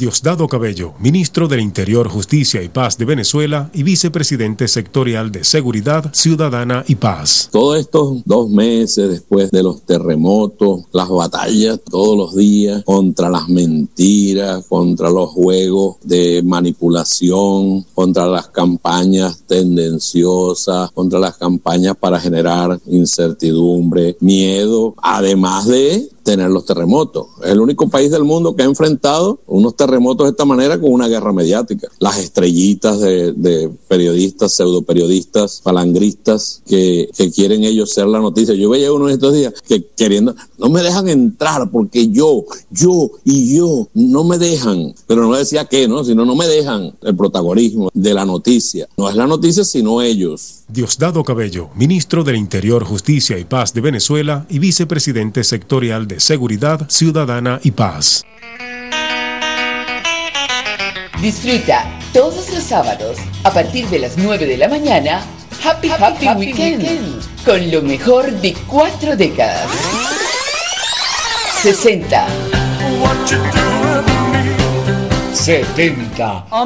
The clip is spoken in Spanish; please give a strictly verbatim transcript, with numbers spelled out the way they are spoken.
Diosdado Cabello, ministro del Interior, Justicia y Paz de Venezuela y vicepresidente sectorial de Seguridad Ciudadana y Paz. Todos estos dos meses después de los terremotos, las batallas todos los días contra las mentiras, contra los juegos de manipulación, contra las campañas tendenciosas, contra las campañas para generar incertidumbre, miedo, además de tener los terremotos. Es el único país del mundo que ha enfrentado unos terremotos de esta manera con una guerra mediática. Las estrellitas de, de periodistas, pseudoperiodistas, falangristas que, que quieren ellos ser la noticia. Yo veía uno de estos días que queriendo, no me dejan entrar porque yo, yo y yo, no me dejan. Pero no decía qué, ¿no? Sino no me dejan el protagonismo de la noticia. No es la noticia, sino ellos. Diosdado Cabello, ministro del Interior, Justicia y Paz de Venezuela y vicepresidente sectorial de Seguridad Ciudadana y Paz. Disfruta todos los sábados a partir de las nueve de la mañana Happy Happy, Happy Weekend, Weekend con lo mejor de cuatro décadas. sesenta, setenta